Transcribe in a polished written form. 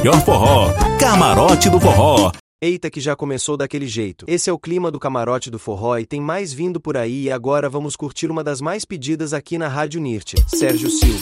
melhor forró. Camarote do Forró. Eita que já começou daquele jeito. Esse é o clima do Camarote do Forró e tem mais vindo por aí e agora vamos curtir uma das mais pedidas aqui na Rádio Nirt, Sérgio Silva.